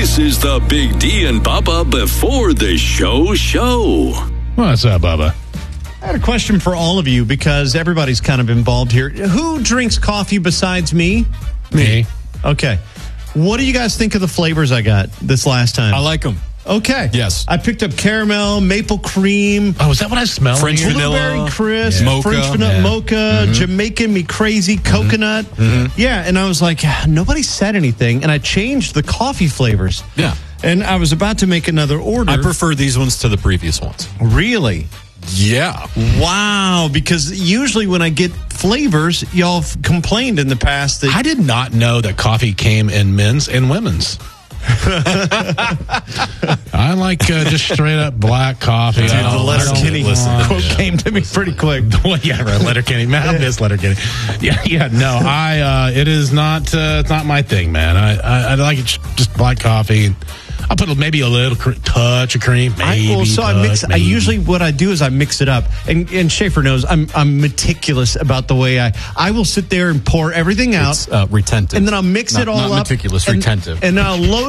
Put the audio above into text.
This is the Big D and Bubba before the show. What's up, Bubba? I had a question for all of you because everybody's kind of involved here. Who drinks coffee besides me? Me. Okay. What do you guys think of the flavors I got this last time? I like them. Okay. Yes. I picked up caramel, maple cream. Oh, is that what I smell? French here? vanilla. Blueberry crisp, Mocha. French vanilla mocha, Jamaican me crazy, coconut. Yeah, and I was like, nobody said anything, and I changed the coffee flavors. Yeah. And I was about to make another order. I prefer these ones to the previous ones. Really? Yeah. Wow, because usually when I get flavors, y'all have complained in the past that I did not know that coffee came in men's and women's. I like just straight up black coffee. Dude, the Letterkenny quote Yeah. came to me pretty quick. Well, yeah, right. Letterkenny. Man, I miss Letterkenny. Yeah. No, it is not. It's not my thing, man. I like it just black coffee. I'll put maybe a little touch of cream. I mix. I usually what I do is I mix it up, and Schaefer knows I'm meticulous about the way I will sit there and pour everything out. It's retentive. And then I'll mix it all not up. meticulous, and, retentive. And I'll load